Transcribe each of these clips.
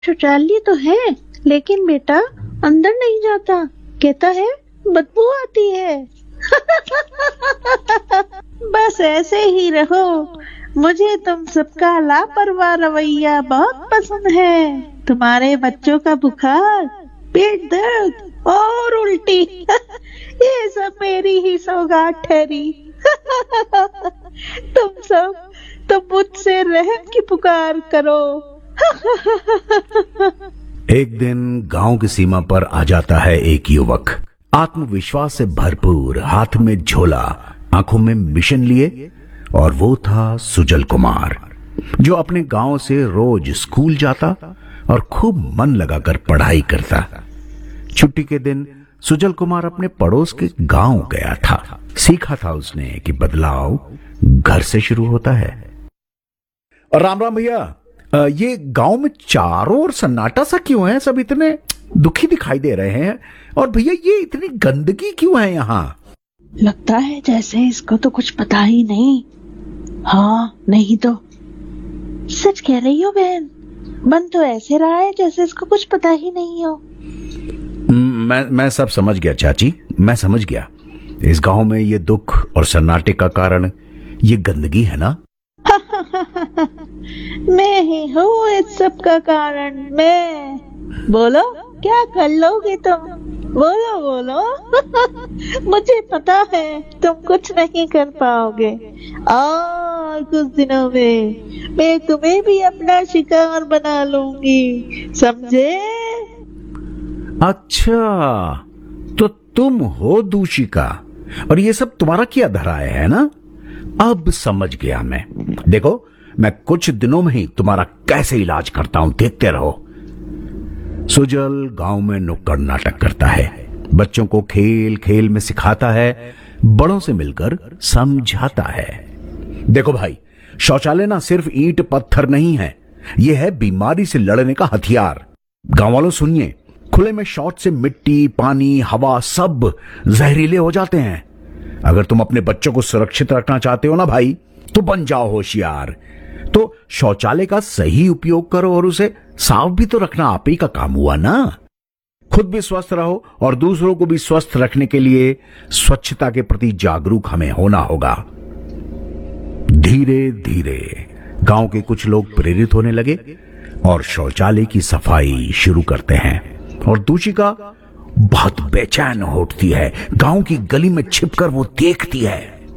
शौचालय तो है, लेकिन बेटा अंदर नहीं जाता। कहता है बदबू आती है। बस ऐसे ही रहो। मुझे तुम सबका लापरवाह रवैया बहुत पसंद है। तुम्हारे बच्चों का बुखार, पेट दर्द और उल्टी ये सब मेरी ही सौगात ठहरी। तुम मुझसे रहम की पुकार करो। एक दिन गांव की सीमा पर आ जाता है एक युवक, आत्मविश्वास से भरपूर, हाथ में झोला, आंखों में मिशन लिए। और वो था सुजल कुमार, जो अपने गांव से रोज स्कूल जाता और खूब मन लगाकर पढ़ाई करता। छुट्टी के दिन सुजल कुमार अपने पड़ोस के गांव गया था। सीखा था उसने कि बदलाव घर से शुरू होता है। राम राम भैया, ये गांव में चारों ओर सन्नाटा सा क्यों है? सब इतने दुखी दिखाई दे रहे हैं। और भैया ये इतनी गंदगी क्यों है यहाँ? लगता है जैसे इसको तो कुछ पता ही नहीं। हाँ नहीं तो सच कह रही हो बहन। बन तो ऐसे रहा है जैसे इसको कुछ पता ही नहीं हो। मैं सब समझ गया चाची, मैं समझ गया। इस गांव में ये दुख और सन्नाटे का कारण ये गंदगी है ना? मैं ही हूँ इस सब का कारण। मैं। बोलो क्या कर लोगे तुम? बोलो बोलो। मुझे पता है तुम कुछ नहीं कर पाओगे। और कुछ दिनों में मैं तुम्हें भी अपना शिकार बना लूंगी, समझे? अच्छा, तो तुम हो दूषिका और ये सब तुम्हारा किया धरा है ना? अब समझ गया मैं। देखो, मैं कुछ दिनों में ही तुम्हारा कैसे इलाज करता हूं, देखते रहो। सुजल गांव में नुक्कड़ नाटक करता है, बच्चों को खेल खेल में सिखाता है, बड़ों से मिलकर समझाता है। देखो भाई, शौचालय ना सिर्फ ईंट पत्थर नहीं है, यह है बीमारी से लड़ने का हथियार। गांव वालों सुनिए, खुले में शौच से मिट्टी, पानी, हवा सब जहरीले हो जाते हैं। अगर तुम अपने बच्चों को सुरक्षित रखना चाहते हो ना भाई, तो बन जाओ होशियार। तो शौचालय का सही उपयोग करो और उसे साफ भी तो रखना आप ही का काम हुआ ना। खुद भी स्वस्थ रहो और दूसरों को भी स्वस्थ रखने के लिए स्वच्छता के प्रति जागरूक हमें होना होगा। धीरे धीरे गांव के कुछ लोग प्रेरित होने लगे और शौचालय की सफाई शुरू करते हैं। और दूषिका बहुत बेचैन होती है, गांव की गली में छिपकर वो देखती है।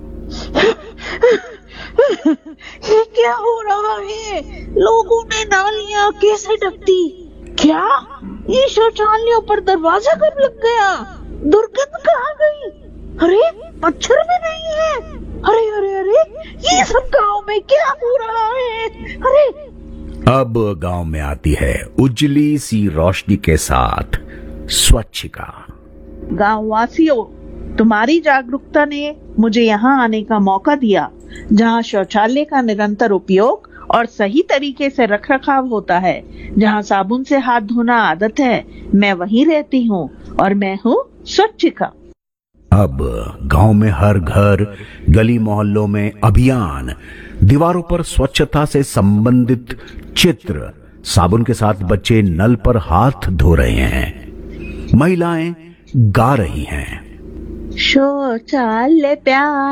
ये क्या हो रहा है? लोगों ने नालियां कैसे ढक दी? क्या ये शौचालयों पर दरवाजा कब लग गया? दुर्गंध कहाँ गई? अरे मच्छर भी नहीं है। अरे अरे अरे, ये सब गांव में क्या हो रहा है? अरे अब गांव में आती है उजली सी रोशनी के साथ स्वच्छिका। गांव वासियों, तुम्हारी जागरूकता ने मुझे यहाँ आने का मौका दिया, जहाँ शौचालय का निरंतर उपयोग और सही तरीके से रखरखाव होता है। जहाँ साबुन से हाथ धोना आदत है, मैं वहीं रहती हूँ और मैं हूँ स्वच्छिका। अब गांव में हर घर, गली मोहल्लों में अभियान, दीवारों पर स्वच्छता से संबंधित चित्र, साबुन के साथ बच्चे नल पर हाथ धो रहे हैं, महिलाएं गा रही हैं। शौचालय प्यार